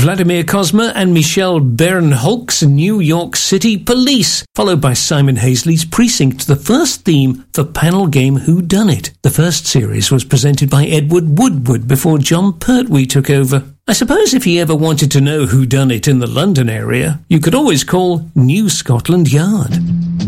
Vladimir Cosma and Michelle Bernholk's New York City Police, followed by Simon Hazley's Precinct, the first theme for panel game Who Done It. The first series was presented by Edward Woodward before John Pertwee took over. I suppose if you ever wanted to know who done it in the London area, you could always call New Scotland Yard.